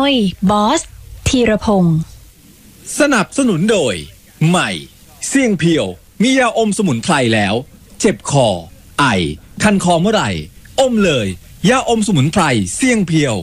ยบอสธีรพงศ์สนับสนุนโดยใหม่เสี่ยงเพียวมียาอมสมุนไพรแล้วเจ็บคอไอคันคอเมื่อไหร่อมเลยยาอมสมุนไพรเสี่ยงเพียว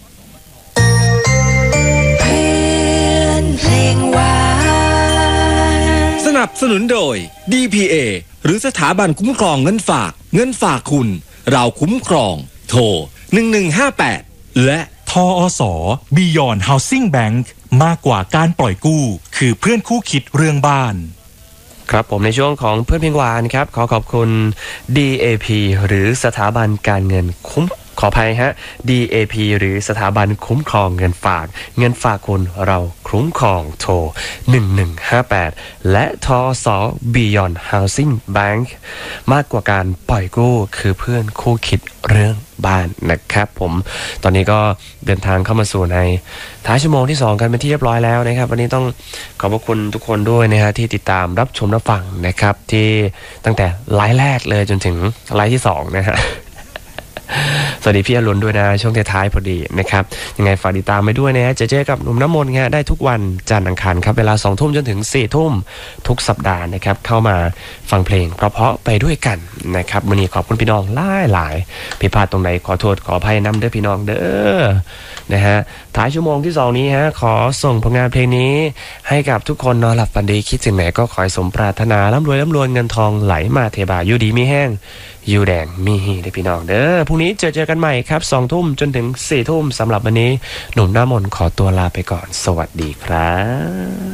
เพลงหวานสนับสนุนโดย DPA หรือสถาบันคุ้มครองเงินฝากคุณเราคุ้มครองโทร1158และทอส. Beyond Housing Bank มากกว่าการปล่อยกู้คือเพื่อนคู่คิดเรื่องบ้านครับผมในช่วงของเพื่อนเพลงหวานครับขอขอบคุณ DAP หรือสถาบันการเงินขออภัยฮะ DAP หรือสถาบันคุ้มครองเงินฝากคุณเราคุ้มครองโทร1158และทส. Beyond Housing Bank มากกว่าการปล่อยกู้คือเพื่อนคู่คิดเรื่องบ้านนะครับผมตอนนี้ก็เดินทางเข้ามาสู่ในท้ายชั่วโมงที่2กันเป็นที่เรียบร้อยแล้วนะครับวันนี้ต้องขอบพระคุณทุกคนด้วยนะฮะที่ติดตามรับชมรับฟังนะครับที่ตั้งแต่ไลฟ์แรกเลยจนถึงไลฟ์ที่2นะฮะสวัสดีพี่อรุณด้วยนะช่วงท้ายพอดีนะครับยังไงฝากติดตามไปด้วยนะฮะเจอกับหนุ่มน้ำมนต์ได้ทุกวันจันทร์อังคารครับเวลา 20:00 นจนถึง 4:00 นทุกสัปดาห์นะครับเข้ามาฟังเพลงเพราะๆไปด้วยกันนะครับวันนี้ขอบคุณพี่น้องหลายผิดพลาดตรงไหนขอโทษขออภัยนำเด้อพี่น้องเด้อนะฮะท้ายชั่วโมงที่2นี้ฮะขอส่งผลงานเพลงนี้ให้กับทุกคนนอนหลับฝันดีคิดสิ่งไหนก็ขอให้สมปรารถนาร่ำรวยเงินทองไหลมาเทบาอยู่ดีมีแห้งอยู่แดงมีฮีได้พี่น้องเด้อพรุ่งนี้เจอกันใหม่ครับ 20:00 นจนถึง 4:00 นสำหรับวันนี้หนุ่มหน้ามนต์ขอตัวลาไปก่อนสวัสดีครับ